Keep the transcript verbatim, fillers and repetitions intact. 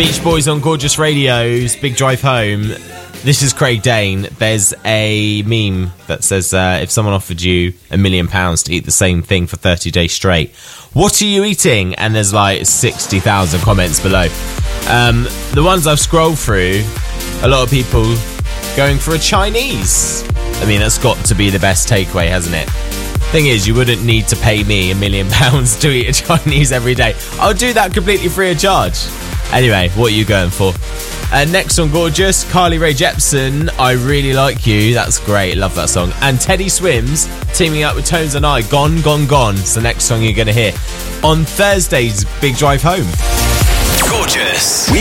Beach Boys on Gorgeous Radio's Big Drive Home. This is Craig Dane. There's a meme that says uh, if someone offered you a million pounds to eat the same thing for thirty days straight, what are you eating? And there's like sixty thousand comments below. Um, the ones I've scrolled through, a lot of people going for a Chinese. I mean, that's got to be the best takeaway, hasn't it? Thing is, you wouldn't need to pay me a million pounds to eat a Chinese every day. I'll do that completely free of charge. Anyway, what are you going for? Uh, next on Gorgeous, Carly Rae Jepsen, I Really Like You. That's great, love that song. And Teddy Swims teaming up with Tones and I, Gone, Gone, Gone. It's the next song you're going to hear on Thursday's Big Drive Home. Gorgeous.